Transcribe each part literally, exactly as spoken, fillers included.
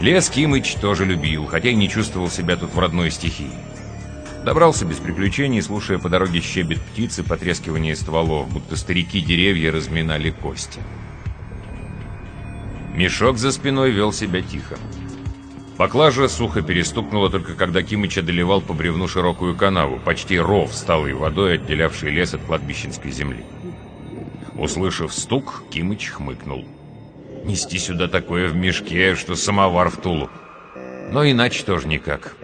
Лес Кимыч тоже любил, хотя и не чувствовал себя тут в родной стихии. Добрался без приключений, слушая по дороге щебет птиц и потрескивание стволов, будто старики деревья разминали кости. Мешок за спиной вел себя тихо. Поклажа сухо перестукнула только когда Кимыч одолевал по бревну широкую канаву, почти ров с талой водой, отделявший лес от кладбищенской земли. Услышав стук, Кимыч хмыкнул. Нести сюда такое в мешке, что самовар в Тулу. Но иначе тоже никак.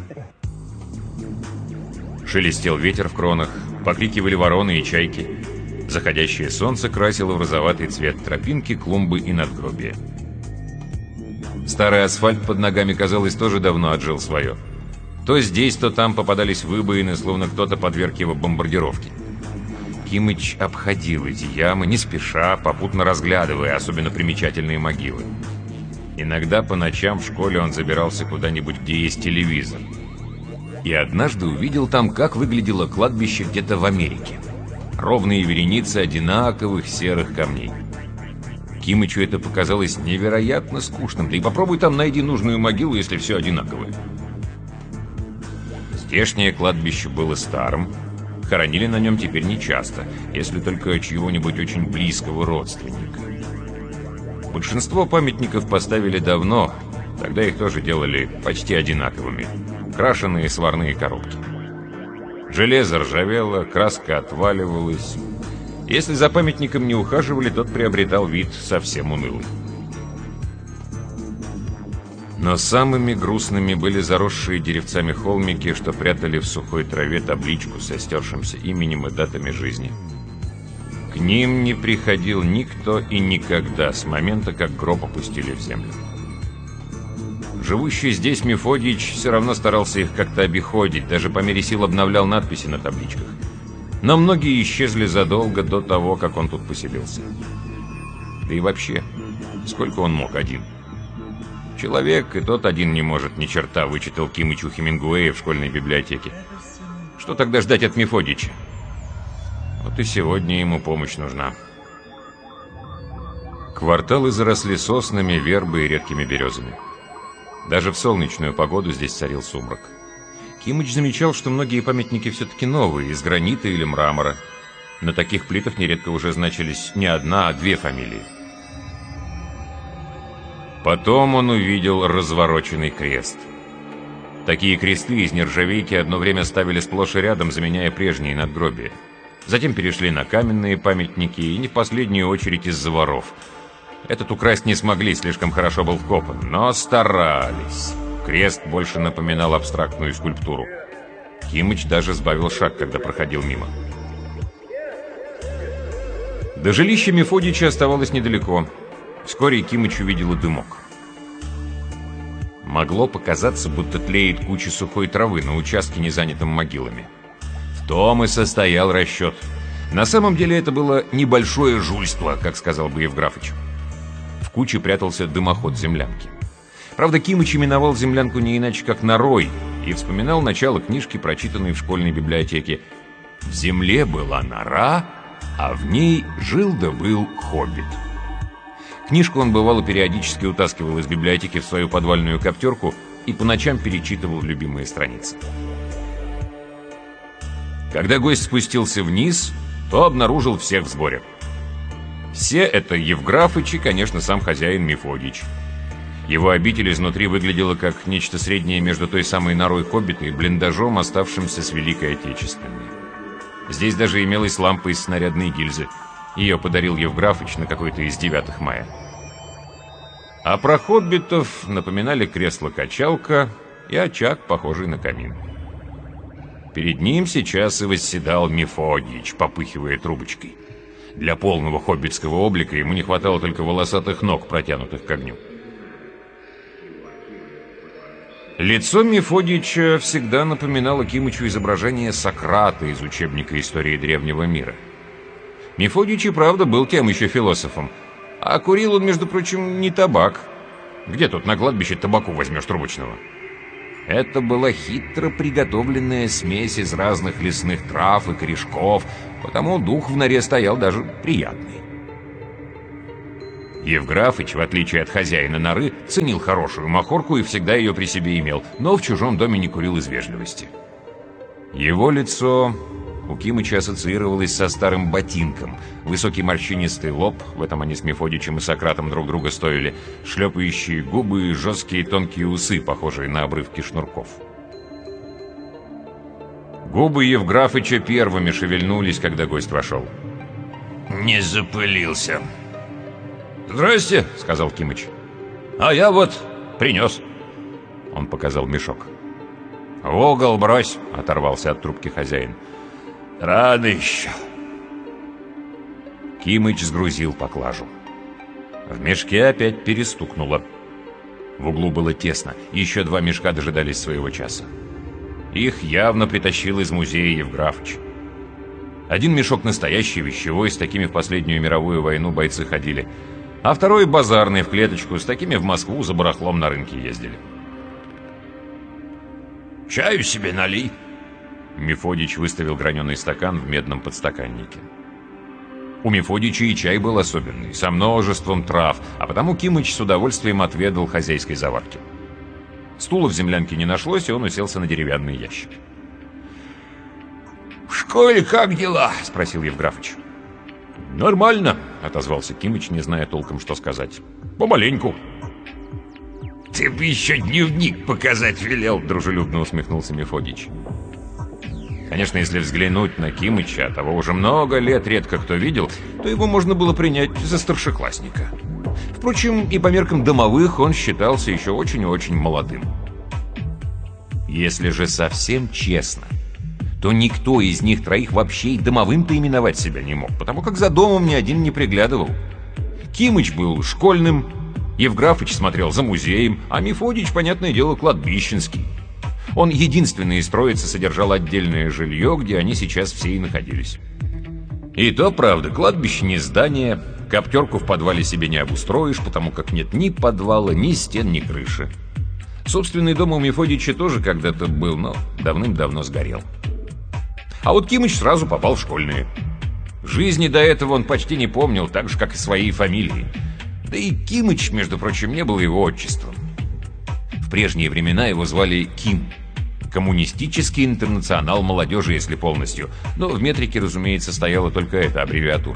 Шелестел ветер в кронах, покрикивали вороны и чайки. Заходящее солнце красило в розоватый цвет тропинки, клумбы и надгробия. Старый асфальт под ногами, казалось, тоже давно отжил свое. То здесь, то там попадались выбоины, словно кто-то подверг его бомбардировке. Кимыч обходил эти ямы, не спеша, попутно разглядывая особенно примечательные могилы. Иногда по ночам в школе он забирался куда-нибудь, где есть телевизор. И однажды увидел там, как выглядело кладбище где-то в Америке. Ровные вереницы одинаковых серых камней. Кимычу это показалось невероятно скучным. Да и попробуй там найди нужную могилу, если все одинаковое. Здешнее кладбище было старым. Хоронили на нем теперь нечасто, если только чьего-нибудь очень близкого родственника. Большинство памятников поставили давно, тогда их тоже делали почти одинаковыми. Крашеные сварные коробки. Железо ржавело, краска отваливалась. Если за памятником не ухаживали, тот приобретал вид совсем унылый. Но самыми грустными были заросшие деревцами холмики, что прятали в сухой траве табличку со стершимся именем и датами жизни. К ним не приходил никто и никогда с момента, как гроб опустили в землю. Живущий здесь Мефодич все равно старался их как-то обиходить, даже по мере сил обновлял надписи на табличках. Но многие исчезли задолго до того, как он тут поселился. Да и вообще, сколько он мог один? Человек и тот один не может ни черта, вычитал Кимыч у Хемингуэя в школьной библиотеке. Что тогда ждать от Мефодича? Вот и сегодня ему помощь нужна. Кварталы заросли соснами, вербой и редкими березами. Даже в солнечную погоду здесь царил сумрак. Кимыч замечал, что многие памятники все-таки новые, из гранита или мрамора. На таких плитах нередко уже значились не одна, а две фамилии. Потом он увидел развороченный крест. Такие кресты из нержавейки одно время ставили сплошь и рядом, заменяя прежние надгробия. Затем перешли на каменные памятники, и не в последнюю очередь из-за воров. Этот украсть не смогли, слишком хорошо был вкопан, но старались. Крест больше напоминал абстрактную скульптуру. Кимыч даже сбавил шаг, когда проходил мимо. До жилища Мефодича оставалось недалеко. Вскоре Кимыч увидел дымок. Могло показаться, будто тлеет куча сухой травы на участке, не занятом могилами. В том и состоял расчет. На самом деле это было небольшое жульство, как сказал бы Евграфыч. В куче прятался дымоход землянки. Правда, Кимыч именовал землянку не иначе, как норой, и вспоминал начало книжки, прочитанной в школьной библиотеке. В земле была нора, а в ней жил да был хоббит. Книжку он, бывало, периодически утаскивал из библиотеки в свою подвальную коптерку и по ночам перечитывал любимые страницы. Когда гость спустился вниз, то обнаружил всех в сборе. Все это Евграфыч и, конечно, сам хозяин Мефодич. Его обитель изнутри выглядела как нечто среднее между той самой норой хоббита и блиндажом, оставшимся с Великой Отечественной. Здесь даже имелась лампа из снарядной гильзы. Ее подарил Евграфыч на какой-то из девятых мая. А про хоббитов напоминали кресло-качалка и очаг, похожий на камин. Перед ним сейчас и восседал Мефодич, попыхивая трубочкой. Для полного хоббитского облика ему не хватало только волосатых ног, протянутых к огню. Лицо Мефодича всегда напоминало Кимычу изображение Сократа из учебника истории древнего мира. Мефодич и правда был тем еще философом. А курил он, между прочим, не табак. Где тут на кладбище табаку возьмешь трубочного? Это была хитро приготовленная смесь из разных лесных трав и корешков, потому дух в норе стоял даже приятный. Евграфыч, в отличие от хозяина норы, ценил хорошую махорку и всегда ее при себе имел, но в чужом доме не курил из вежливости. Его лицо у Кимыча ассоциировалось со старым ботинком. Высокий морщинистый лоб, в этом они с Мефодичем и Сократом друг друга стоили, шлепающие губы и жесткие тонкие усы, похожие на обрывки шнурков. Губы Евграфыча первыми шевельнулись, когда гость вошел. «Не запылился». «Здрасте», — сказал Кимыч. «А я вот принес». Он показал мешок. «В угол брось», — оторвался от трубки хозяин. «Рано еще». Кимыч сгрузил поклажу. В мешке опять перестукнуло. В углу было тесно, еще два мешка дожидались своего часа. Их явно притащил из музея Евграфыч. Один мешок настоящий, вещевой, с такими в последнюю мировую войну бойцы ходили, а второй базарный, в клеточку, с такими в Москву за барахлом на рынке ездили. «Чаю себе налей». Мефодич выставил граненый стакан в медном подстаканнике. У Мефодича и чай был особенный, со множеством трав, а потому Кимыч с удовольствием отведал хозяйской заварки. Стула в землянке не нашлось, и он уселся на деревянный ящик. «В школе как дела?» — спросил Евграфыч. «Нормально», — отозвался Кимыч, не зная толком, что сказать. «Помаленьку». «Ты бы еще дневник показать велел», — дружелюбно усмехнулся Мефодич. Конечно, если взглянуть на Кимыча, того уже много лет редко кто видел, то его можно было принять за старшеклассника. Впрочем, и по меркам домовых он считался еще очень и очень молодым. Если же совсем честно, то никто из них троих вообще и домовым-то именовать себя не мог, потому как за домом ни один не приглядывал. Кимыч был школьным, Евграфыч смотрел за музеем, а Мефодич, понятное дело, кладбищенский. Он единственный из троицы содержал отдельное жилье, где они сейчас все и находились. И то, правда, кладбище не здание, коптерку в подвале себе не обустроишь, потому как нет ни подвала, ни стен, ни крыши. Собственный дом у Мефодича тоже когда-то был, но давным-давно сгорел. А вот Кимыч сразу попал в школьные. Жизни до этого он почти не помнил, так же, как и своей фамилии. Да и Кимыч, между прочим, не был его отчеством. В прежние времена его звали Ким. Коммунистический интернационал молодежи, если полностью. Но в метрике, разумеется, стояла только эта аббревиатура.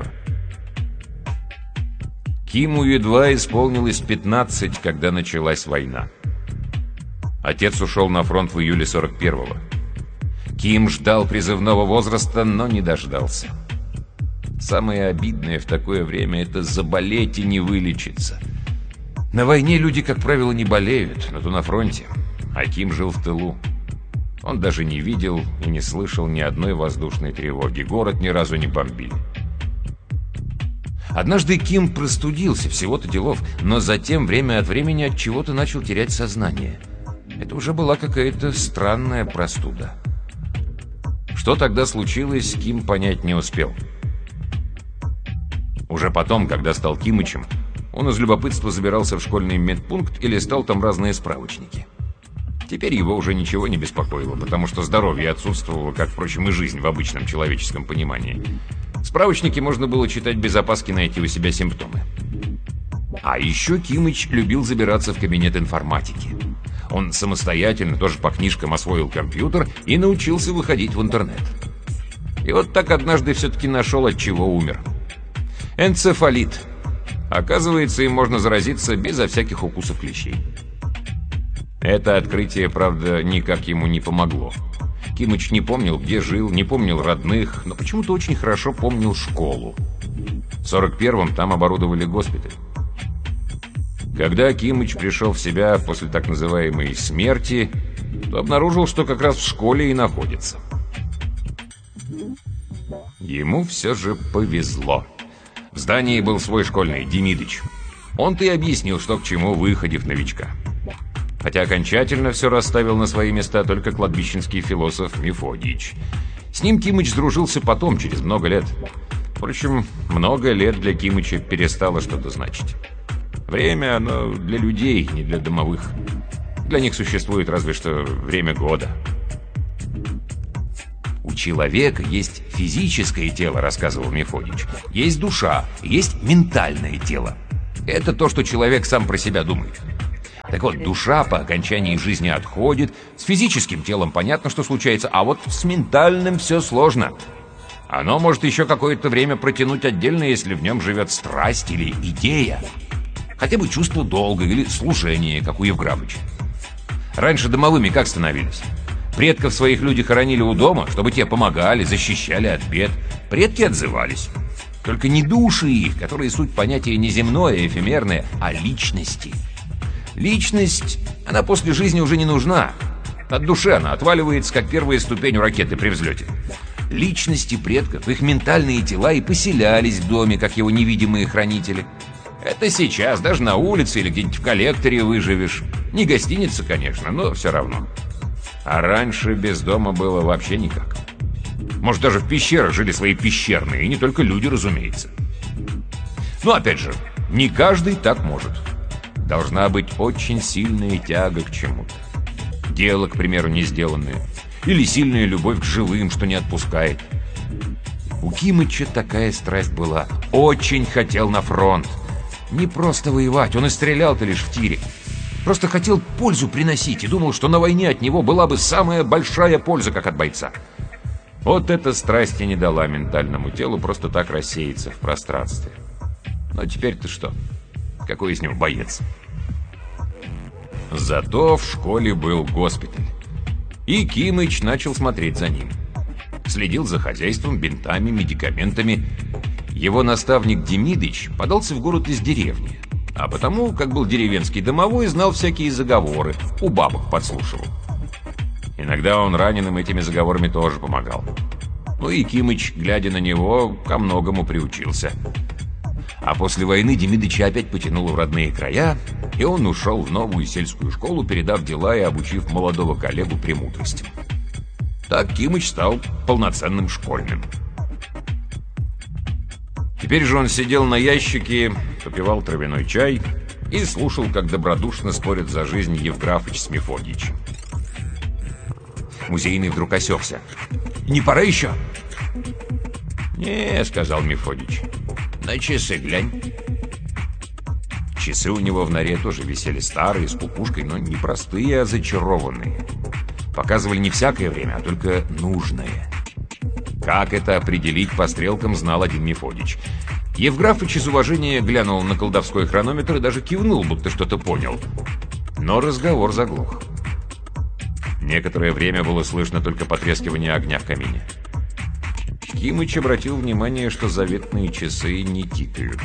Киму едва исполнилось пятнадцать, когда началась война. Отец ушел на фронт в июле сорок первого. Ким ждал призывного возраста, но не дождался. Самое обидное в такое время — это заболеть и не вылечиться. На войне люди, как правило, не болеют, но то на фронте. А Ким жил в тылу. Он даже не видел и не слышал ни одной воздушной тревоги. Город ни разу не бомбили. Однажды Ким простудился, всего-то делов, но затем время от времени от чего-то начал терять сознание. Это уже была какая-то странная простуда. Что тогда случилось, Ким понять не успел. Уже потом, когда стал Кимычем, он из любопытства забирался в школьный медпункт и листал там разные справочники. Теперь его уже ничего не беспокоило, потому что здоровье отсутствовало, как, впрочем, и жизнь в обычном человеческом понимании. Справочники можно было читать без опаски найти у себя симптомы. А еще Кимыч любил забираться в кабинет информатики. Он самостоятельно, тоже по книжкам, освоил компьютер и научился выходить в интернет. И вот так однажды все-таки нашел, от чего умер. Энцефалит. Оказывается, им можно заразиться безо всяких укусов клещей. Это открытие, правда, никак ему не помогло. Кимыч не помнил, где жил, не помнил родных, но почему-то очень хорошо помнил школу. В сорок первом там оборудовали госпиталь. Когда Кимыч пришел в себя после так называемой «смерти», то обнаружил, что как раз в школе и находится. Ему все же повезло. В здании был свой школьный, Демидыч. Он-то и объяснил, что к чему, выходив новичка. Хотя окончательно все расставил на свои места только кладбищенский философ Мефодич. С ним Кимыч сдружился потом, через много лет. Впрочем, много лет для Кимыча перестало что-то значить. Время, оно для людей, не для домовых. Для них существует разве что время года. У человека есть физическое тело, рассказывал Мефодич. Есть душа, есть ментальное тело. Это то, что человек сам про себя думает. Так вот, душа по окончании жизни отходит. С физическим телом понятно, что случается, а вот с ментальным все сложно. Оно может еще какое-то время протянуть отдельно, если в нем живет страсть или идея. Хотя бы чувство долга или служения, как у Евграфыча. Раньше домовыми как становились? Предков своих люди хоронили у дома, чтобы те помогали, защищали от бед. Предки отзывались. Только не души их, которые суть понятия не земное, эфемерное, а личности. Личность, она после жизни уже не нужна. От души она отваливается, как первая ступень у ракеты при взлете. Личности предков, их ментальные тела и поселялись в доме, как его невидимые хранители. Это сейчас, даже на улице или где-нибудь в коллекторе выживешь. Не гостиница, конечно, но все равно. А раньше без дома было вообще никак. Может, даже в пещерах жили свои пещерные, и не только люди, разумеется. Но опять же, не каждый так может. Должна быть очень сильная тяга к чему-то. Дело, к примеру, не сделанное. Или сильная любовь к живым, что не отпускает. У Кимыча такая страсть была. Очень хотел на фронт. Не просто воевать, он и стрелял-то лишь в тире. Просто хотел пользу приносить и думал, что на войне от него была бы самая большая польза, как от бойца. Вот эта страсть и не дала ментальному телу просто так рассеяться в пространстве. Но теперь-то что? Какой из него боец? Зато в школе был госпиталь. И Кимыч начал смотреть за ним. Следил за хозяйством, бинтами, медикаментами. Его наставник Демидыч подался в город из деревни. А потому, как был деревенский домовой, знал всякие заговоры, у бабок подслушивал. Иногда он раненым этими заговорами тоже помогал. Ну и Кимыч, глядя на него, ко многому приучился. А после войны Демидыча опять потянуло в родные края, и он ушел в новую сельскую школу, передав дела и обучив молодого коллегу премудростям. Так Кимыч стал полноценным школьным. Теперь же он сидел на ящике, попивал травяной чай и слушал, как добродушно спорят за жизнь Евграфыч с Мефодичем. Музейный вдруг осекся. «Не пора еще?» «Не», — сказал Мефодич. «На часы глянь». Часы у него в норе тоже висели старые, с кукушкой, но не простые, а зачарованные. Показывали не всякое время, а только нужное. Как это определить по стрелкам, знал один Мефодич. Евграфыч из уважения глянул на колдовской хронометр и даже кивнул, будто что-то понял. Но разговор заглох. Некоторое время было слышно только потрескивание огня в камине. Кимыч обратил внимание, что заветные часы не тикают.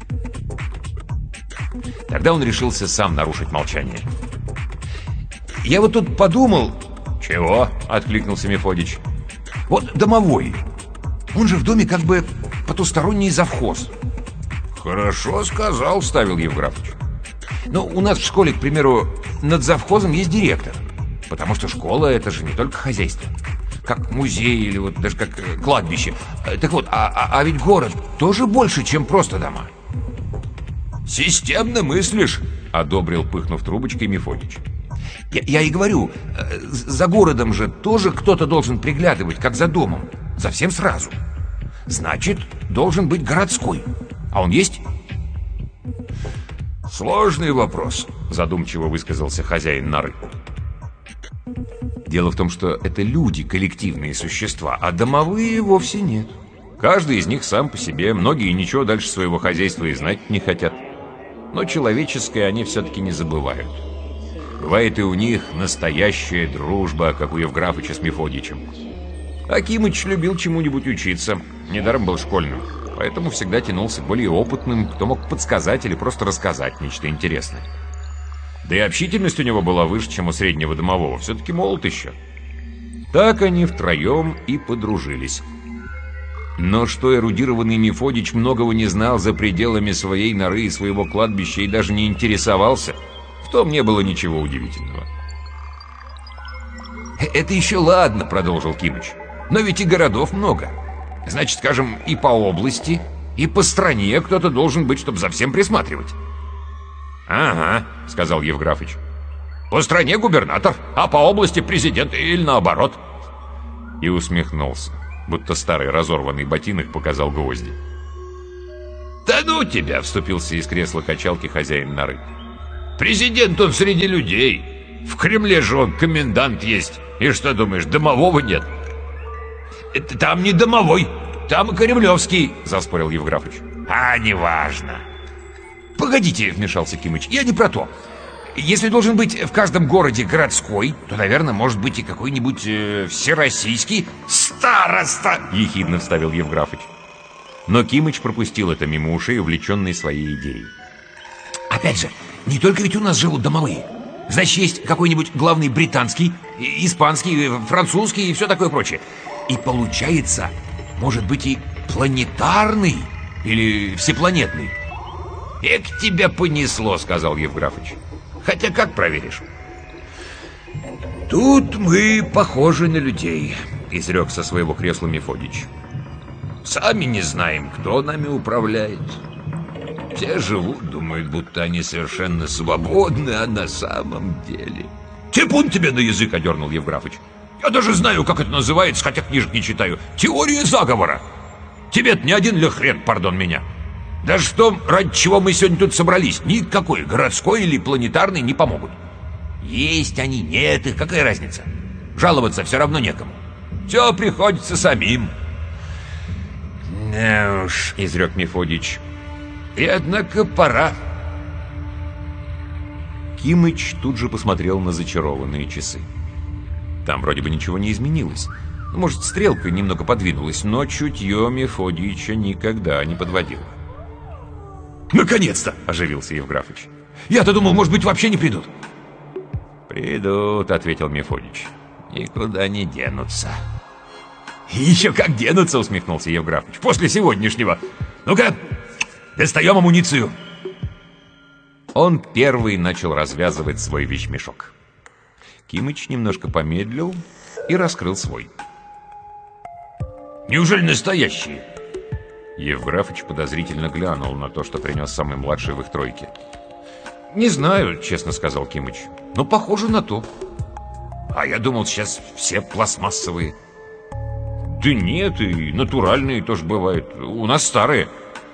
Тогда он решился сам нарушить молчание. «Я вот тут подумал...» «Чего?» — откликнулся Мефодич. «Вот домовой. Он же в доме как бы потусторонний завхоз». «Хорошо сказал», — вставил Евграфыч. «Но у нас в школе, к примеру, над завхозом есть директор. Потому что школа — это же не только хозяйство. Как музей или вот даже как кладбище. Так вот, а, а, а ведь город тоже больше, чем просто дома». «Системно мыслишь», — одобрил, пыхнув трубочкой, Мефодич. Я, я и говорю, за городом же тоже кто-то должен приглядывать, как за домом. За всем сразу. Значит, должен быть городской. А он есть? «Сложный вопрос», — задумчиво высказался хозяин норы. Дело в том, что это люди, коллективные существа, а домовые вовсе нет. Каждый из них сам по себе, многие ничего дальше своего хозяйства и знать не хотят. Но человеческое они все-таки не забывают. Бывает и у них настоящая дружба, как у Евграфыча с Мефодичем. А Кимыч любил чему-нибудь учиться, недаром был школьным, поэтому всегда тянулся к более опытным, кто мог подсказать или просто рассказать нечто интересное. Да и общительность у него была выше, чем у среднего домового, все-таки молод еще. Так они втроем и подружились. Но что эрудированный Мефодич многого не знал за пределами своей норы и своего кладбища и даже не интересовался, в том не было ничего удивительного. «Это еще ладно», — продолжил Кимыч. «Но ведь и городов много. Значит, скажем, и по области, и по стране кто-то должен быть, чтобы за всем присматривать». «Ага», — сказал Евграфыч. «По стране губернатор, а по области президент или наоборот». И усмехнулся, будто старый разорванный ботинок показал гвозди. Да ну тебя, вступился из кресла качалки хозяин норы. Президент он среди людей. В Кремле же он комендант есть. И что думаешь, домового нет? Это там не домовой, там и Кремлевский, заспорил Евграфыч. А, неважно. Погодите, вмешался Кимыч, я не про то. Если должен быть в каждом городе городской, то, наверное, может быть и какой-нибудь э, всероссийский староста, ехидно вставил Евграфыч. Но Кимыч пропустил это мимо ушей, увлеченный своей идеей. Опять же, не только ведь у нас живут домовые. Значит, есть какой-нибудь главный британский, испанский, французский и все такое прочее. И получается, может быть и планетарный или всепланетный. «Эк, тебя понесло», — сказал Евграфыч. «Хотя как проверишь?» «Тут мы похожи на людей», — изрек со своего кресла Мефодич. «Сами не знаем, кто нами управляет. Все живут, думают, будто они совершенно свободны, а на самом деле...» «Типун тебе на язык!» — одернул Евграфыч. «Я даже знаю, как это называется, хотя книжек не читаю. Теория заговора. Тебе-то не один ли хрен, пардон меня? Даже в том, ради чего мы сегодня тут собрались, никакой городской или планетарный не помогут. Есть они, нет их, какая разница? Жаловаться все равно некому. Все приходится самим». «Да уж», — изрек Мефодич, — «и однако пора». Кимыч тут же посмотрел на зачарованные часы. Там вроде бы ничего не изменилось. Может, стрелка немного подвинулась, но чутье Мефодича никогда не подводило. «Наконец-то!» — оживился Евграфыч. «Я-то думал, может быть, вообще не придут». «Придут», — ответил Мефодич. «Никуда не денутся». «Еще как денутся!» — усмехнулся Евграфыч. «После сегодняшнего! Ну-ка, достаем амуницию!» Он первый начал развязывать свой вещмешок. Кимыч немножко помедлил и раскрыл свой. «Неужели настоящие?» Евграфыч подозрительно глянул на то, что принес самый младший в их тройке. «Не знаю», — честно сказал Кимыч, — «но похоже на то». «А я думал, сейчас все пластмассовые». «Да нет, и натуральные тоже бывают. У нас старые».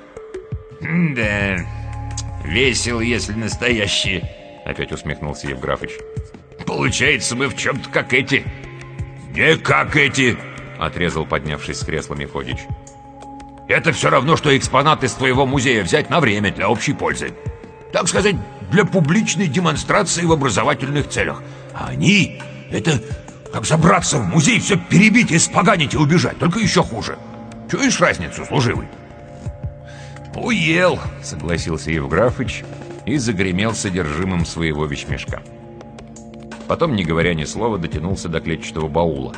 «Да, весело, если настоящие», — опять усмехнулся Евграфыч. «Получается, мы в чем-то как эти». «Не как эти», — отрезал, поднявшись с кресла Мефодич. «Это все равно, что экспонат из твоего музея взять на время для общей пользы. Так сказать, для публичной демонстрации в образовательных целях. А они — это как забраться в музей, все перебить, испоганить и убежать, только еще хуже. Чуешь разницу, служивый?» «Уел», — согласился Евграфыч и загремел содержимым своего вещмешка. Потом, не говоря ни слова, дотянулся до клетчатого баула.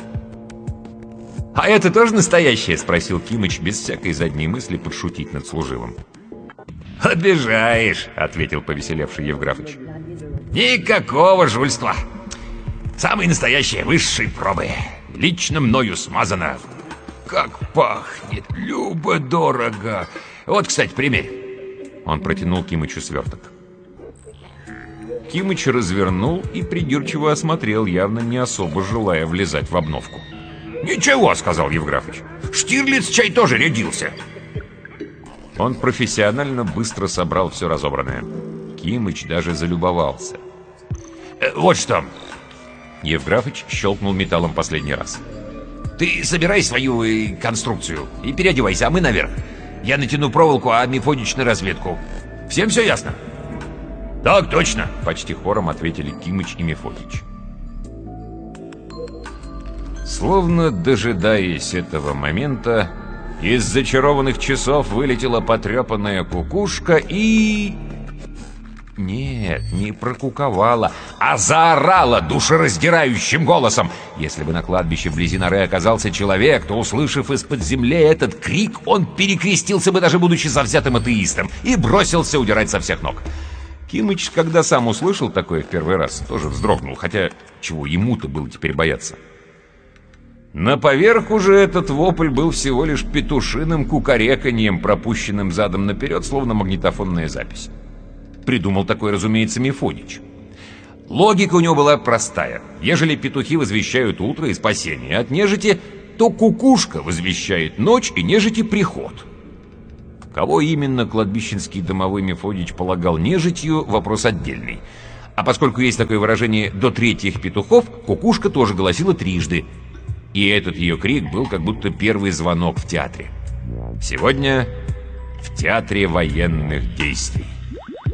«А это тоже настоящее?» — спросил Кимыч, без всякой задней мысли подшутить над служивым. «Обижаешь», — ответил повеселевший Евграфыч. «Никакого жульства. Самые настоящие, высшие пробы. Лично мною смазано. Как пахнет, любо-дорого. Вот, кстати, примерь». Он протянул Кимычу сверток. Кимыч развернул и придирчиво осмотрел, явно не особо желая влезать в обновку. «Ничего», — сказал Евграфыч, — «Штирлиц чай тоже рядился». Он профессионально быстро собрал все разобранное. Кимыч даже залюбовался. э, «Вот что». Евграфыч щелкнул металлом последний раз. «Ты собирай свою э, конструкцию и переодевайся, а мы наверх. Я натяну проволоку, а Мефодич на разведку. Всем все ясно?» «Так точно», — почти хором ответили Кимыч и Мефодич. Словно дожидаясь этого момента, из зачарованных часов вылетела потрепанная кукушка и... Нет, не прокуковала, а заорала душераздирающим голосом. Если бы на кладбище вблизи норы оказался человек, то, услышав из-под земли этот крик, он перекрестился бы, даже будучи завзятым атеистом, и бросился удирать со всех ног. Кимыч, когда сам услышал такое в первый раз, тоже вздрогнул, хотя чего ему-то было теперь бояться. На поверку же этот вопль был всего лишь петушиным кукареканьем, пропущенным задом наперед, словно магнитофонная запись. Придумал такое, разумеется, Мефодич. Логика у него была простая. Ежели петухи возвещают утро и спасение от нежити, то кукушка возвещает ночь и нежити приход. Кого именно кладбищенский домовой Мефодич полагал нежитью — вопрос отдельный. А поскольку есть такое выражение «до третьих петухов», кукушка тоже голосила трижды. И этот ее крик был как будто первый звонок в театре. Сегодня в театре военных действий.